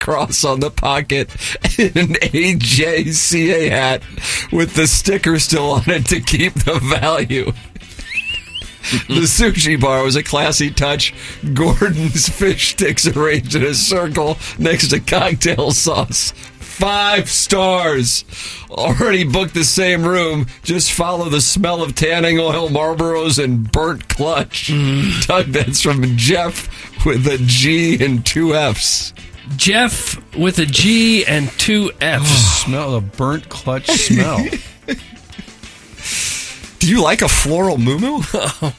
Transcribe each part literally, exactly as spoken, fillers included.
cross on the pocket and an A J C A hat with the sticker still on it to keep the value. The sushi bar was a classy touch. Gordon's fish sticks arranged in a circle next to cocktail sauce. Five stars. Already booked the same room. Just follow the smell of tanning oil, Marlboros, and burnt clutch. Mm. Doug, that's from Jeff with a G and two F's. Jeff with a G and two F's. Oh, smell the burnt clutch smell. Do you like a floral muumuu? Oh,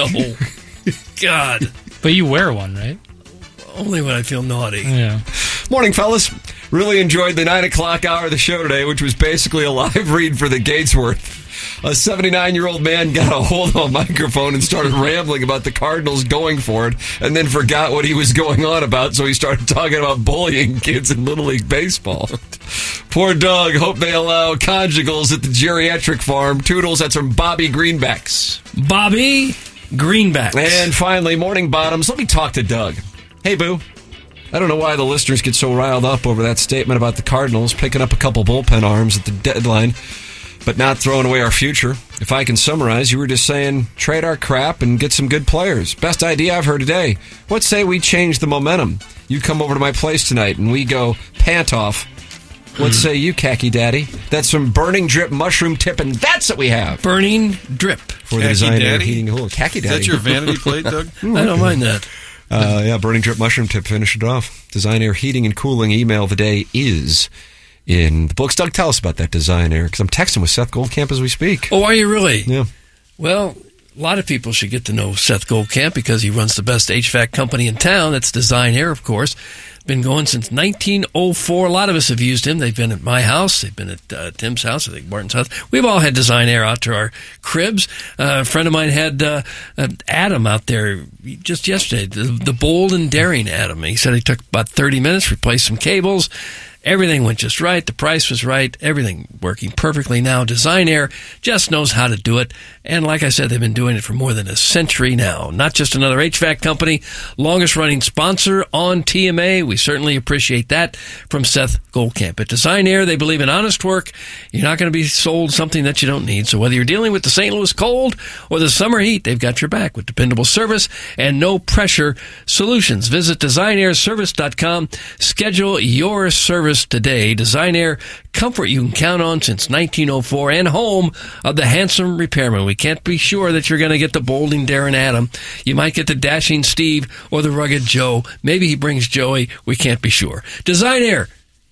no. God. But you wear one, right? Only when I feel naughty. Yeah. Morning, fellas. Really enjoyed the nine o'clock hour of the show today, which was basically a live read for the Gatesworth. A seventy-nine-year-old man got a hold of a microphone and started rambling about the Cardinals going for it, and then forgot what he was going on about, so he started talking about bullying kids in Little League Baseball. Poor Doug. Hope they allow conjugals at the geriatric farm. Toodles, that's from Bobby Greenbacks. Bobby Greenbacks. And finally, Morning Bottoms. Let me talk to Doug. Hey, boo. I don't know why the listeners get so riled up over that statement about the Cardinals picking up a couple bullpen arms at the deadline, but not throwing away our future. If I can summarize, you were just saying, trade our crap and get some good players. Best idea I've heard today. What say we change the momentum? You come over to my place tonight and we go pant off. What say you, Khaki Daddy? That's some Burning Drip mushroom tip, and that's what we have. Burning Drip. For the design air heating. Oh, Khaki Daddy. Is that your vanity plate, Doug? I don't mind that. Uh, yeah, Burning Drip mushroom tip. Finish it off. Design Air heating and cooling email of the day is in the books. Doug, tell us about that Design Air, because I'm texting with Seth Goldcamp as we speak. Oh, are you really? Yeah. Well, a lot of people should get to know Seth Goldcamp because he runs the best H V A C company in town. That's Design Air, of course. Been going since nineteen oh four. A lot of us have used him. They've been at my house. They've been at uh, Tim's house. I think Martin's house. We've all had Design Air out to our cribs. Uh, a friend of mine had uh, uh, Adam out there just yesterday, the, the bold and daring Adam. He said he took about thirty minutes, replaced some cables. Everything went just right. The price was right. Everything working perfectly now. Design Air just knows how to do it. And like I said, they've been doing it for more than a century now. Not just another H V A C company, longest running sponsor on T M A. We certainly appreciate that from Seth Goldcamp. At Design Air, they believe in honest work. You're not going to be sold something that you don't need. So whether you're dealing with the Saint Louis cold or the summer heat, they've got your back with dependable service and no pressure solutions. Visit design air service dot com. Schedule your service today. Design Air, comfort you can count on since nineteen oh four, and home of the handsome repairman. We can't be sure that you're going to get the bolding Darren Adam. You might get the dashing Steve or the rugged Joe. Maybe he brings Joey. We can't be sure. Design Air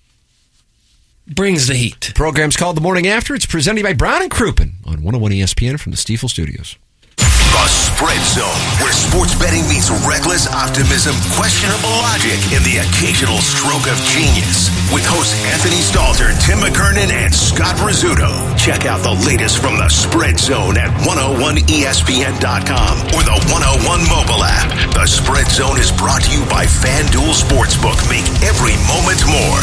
brings the heat. The program's called The Morning After. It's presented by Brown and Crouppen on one oh one E S P N from the Stiefel Studios. The Spread Zone, where sports betting meets reckless optimism, questionable logic, and the occasional stroke of genius. With hosts Anthony Stalter, Tim McKernan, and Scott Rizzuto. Check out the latest from the Spread Zone at one oh one E S P N dot com or the one oh one mobile app. The Spread Zone is brought to you by FanDuel Sportsbook. Make every moment more.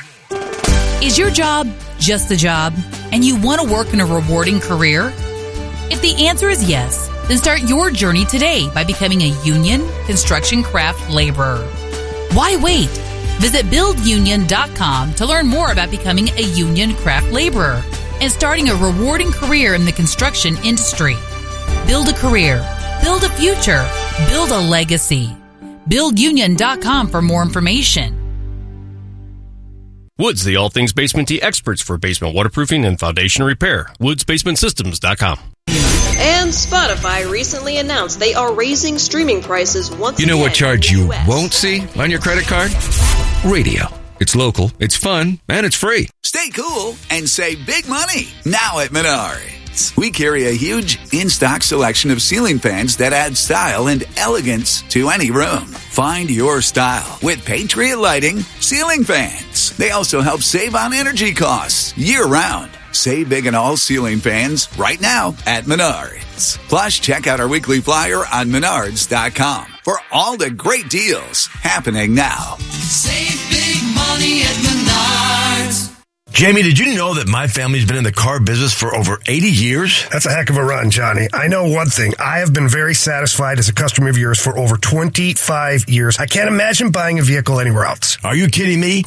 Is your job just a job, and you want to work in a rewarding career? If the answer is yes, then start your journey today by becoming a union construction craft laborer. Why wait? Visit build union dot com to learn more about becoming a union craft laborer and starting a rewarding career in the construction industry. Build a career, build a future, build a legacy. build union dot com for more information. Woods, the all things basement experts for basement waterproofing and foundation repair. woods basement systems dot com. And Spotify recently announced they are raising streaming prices once again. You know what charge you U S won't see on your credit card? Radio. It's local, it's fun, and it's free. Stay cool and save big money now at Menards. We carry a huge in-stock selection of ceiling fans that add style and elegance to any room. Find your style with Patriot Lighting ceiling fans. They also help save on energy costs year-round. Save big on all ceiling fans right now at Menards. Plus, check out our weekly flyer on menards dot com for all the great deals happening now. Save big money at Menards. Jamie, did you know that my family's been in the car business for over eighty years? That's a heck of a run, Johnny. I know one thing. I have been very satisfied as a customer of yours for over twenty-five years. I can't imagine buying a vehicle anywhere else. Are you kidding me?